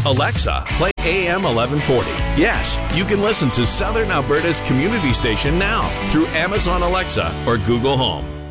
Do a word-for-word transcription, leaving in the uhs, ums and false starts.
Alexa, play A M eleven forty. Yes, you can listen to Southern Alberta's community station now through Amazon Alexa or Google Home.